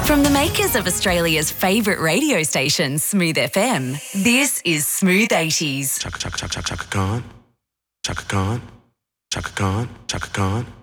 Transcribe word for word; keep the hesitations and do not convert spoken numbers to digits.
From the makers of Australia's favourite radio station, Smooth F M, this is Smooth eighties. Chaka chaka chaka chaka Khan. Chaka Khan. Chaka Khan. Chaka Khan.